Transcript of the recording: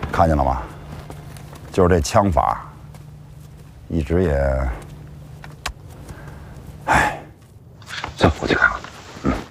看见了吗？就是这枪法，一直也，哎， 行，我去看。